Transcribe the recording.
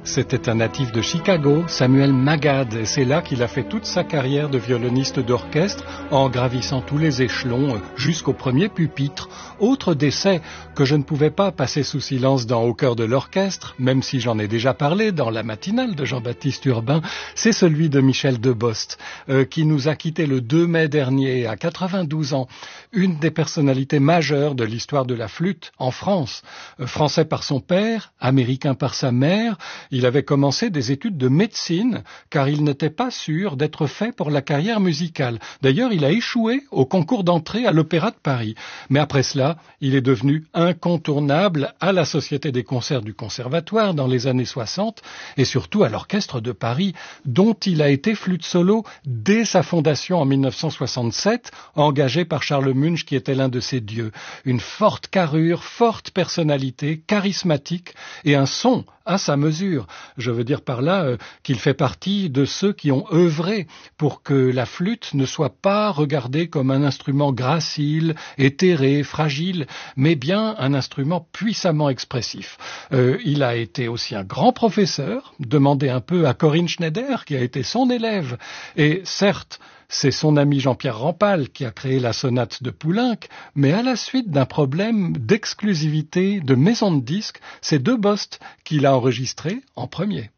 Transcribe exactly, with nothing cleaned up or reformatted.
C'était un natif de Chicago, Samuel Magad, et c'est là qu'il a fait toute sa carrière de violoniste d'orchestre en gravissant tous les échelons jusqu'au premier pupitre. Autre décès que je ne pouvais pas passer sous silence dans Au cœur de l'orchestre, même si j'en ai déjà parlé dans la matinale de Jean-Baptiste Urbain, c'est celui de Michel Debost, euh, qui nous a quittés le deux mai dernier à quatre-vingt-douze ans, une des personnalités majeures de l'histoire de la flûte en France. Euh, français par son père, américain par sa mère, il avait commencé des études de médecine car il n'était pas sûr d'être fait pour la carrière musicale. D'ailleurs, il a échoué au concours d'entrée à l'Opéra de Paris. Mais après cela, il est devenu incontournable à la Société des concerts du Conservatoire dans les années soixante et surtout à l'Orchestre de Paris, dont il a été flûte solo dès sa fondation en mille neuf cent soixante-sept, engagé par Charles Munch qui était l'un de ses dieux. Une forte carrure, forte personnalité, charismatique et un son à sa mesure. Je veux dire par là euh, qu'il fait partie de ceux qui ont œuvré pour que la flûte ne soit pas regardée comme un instrument gracile, éthéré, fragile, mais bien un instrument puissamment expressif. Euh, il a été aussi un grand professeur, demandez un peu à Corinne Schneider, qui a été son élève, et certes, c'est son ami Jean-Pierre Rampal qui a créé la sonate de Poulenc, mais à la suite d'un problème d'exclusivité de maison de disques, c'est Debost qui l'a enregistré en premier.